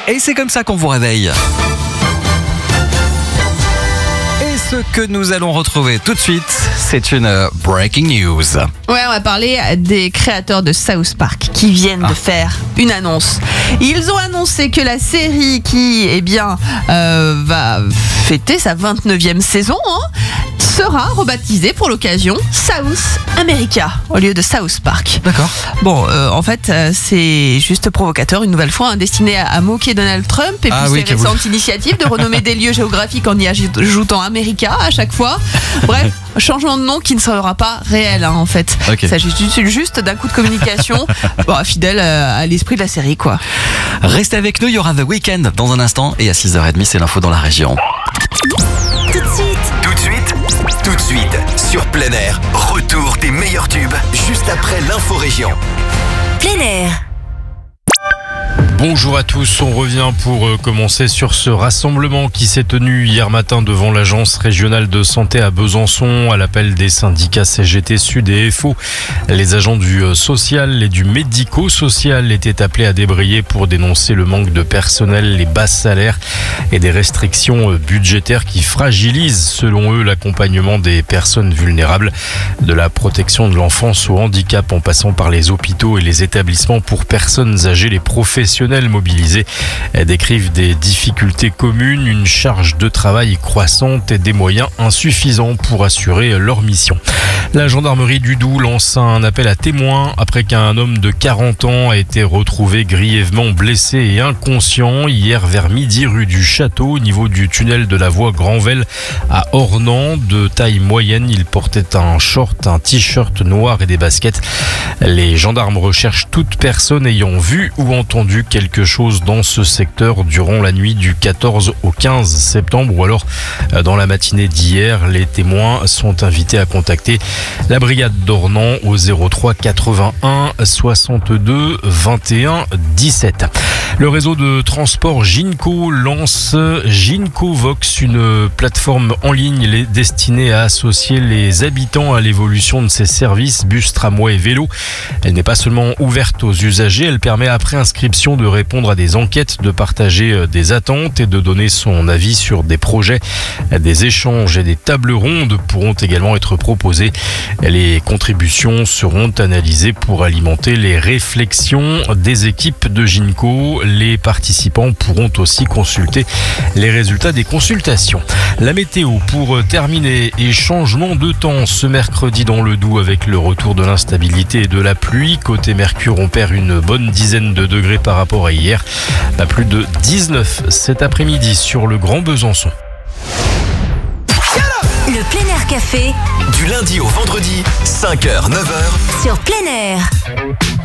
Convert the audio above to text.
Et c'est comme ça qu'on vous réveille. Et ce que nous allons retrouver tout de suite, c'est une breaking news. Ouais, on va parler des créateurs de South Park qui viennent de faire une annonce. Ils ont annoncé que la série qui, va fêter sa 29e saison, sera rebaptisée pour l'occasion South America au lieu de South Park. D'accord. Bon, en fait, c'est juste provocateur, une nouvelle fois, destiné à moquer Donald Trump et puis ses récentes initiatives de renommer des lieux géographiques en y ajoutant America à chaque fois. Bref, changement de nom qui ne sera pas réel, en fait. Okay. Il s'agit juste d'un coup de communication fidèle à l'esprit de la série, quoi. Restez avec nous, il y aura The Weeknd dans un instant et à 6h30, c'est l'info dans la région. Tout de suite, sur Plein Air, retour des meilleurs tubes, juste après l'info-région. Plein Air. Bonjour à tous, on revient pour commencer sur ce rassemblement qui s'est tenu hier matin devant l'agence régionale de santé à Besançon à l'appel des syndicats CGT Sud et FO. Les agents du social et du médico-social étaient appelés à débrayer pour dénoncer le manque de personnel, les bas salaires et des restrictions budgétaires qui fragilisent selon eux l'accompagnement des personnes vulnérables, de la protection de l'enfance au handicap en passant par les hôpitaux et les établissements pour personnes âgées. Les professionnels mobilisés décrivent des difficultés communes, une charge de travail croissante et des moyens insuffisants pour assurer leur mission. La gendarmerie du Doubs lance un appel à témoins après qu'un homme de 40 ans a été retrouvé grièvement blessé et inconscient hier vers midi rue du Château au niveau du tunnel de la voie Granvelle à Ornans. De taille moyenne, il portait un short, un t-shirt noir et des baskets. Les gendarmes recherchent toute personne ayant vu ou entendu quelque chose dans ce secteur durant la nuit du 14 au 15 septembre ou alors dans la matinée d'hier. Les témoins sont invités à contacter la brigade d'Ornans au 03 81 62 21 17. Le réseau de transport Ginko lance Ginko Vox, une plateforme en ligne destinée à associer les habitants à l'évolution de ses services bus, tramway et vélo. Elle n'est pas seulement ouverte aux usagers, elle permet après inscription de répondre à des enquêtes, de partager des attentes et de donner son avis sur des projets. Des échanges et des tables rondes pourront également être proposés. Les contributions seront analysées pour alimenter les réflexions des équipes de Ginko. Les participants pourront aussi consulter les résultats des consultations. La météo pour terminer et changement de temps ce mercredi dans le Doubs avec le retour de l'instabilité et de la pluie. Côté Mercure, on perd une bonne dizaine de degrés par rapport à hier. Plus de 19 cet après-midi sur le Grand Besançon. Le Plein Air Café. Du lundi au vendredi, 5h, 9h. Sur Plein Air.